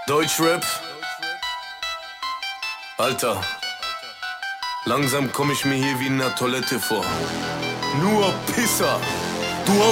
Deutschrap? Alter, langsam komm ich mir hier wie in der Toilette vor. Nur Pisser. Du